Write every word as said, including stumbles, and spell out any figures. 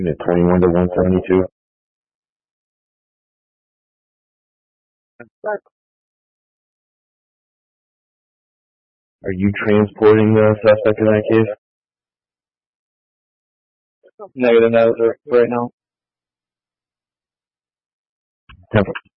Unit twenty-one to one seventy-two. Are you transporting the suspect in that case? Negative, no, right now. Temple.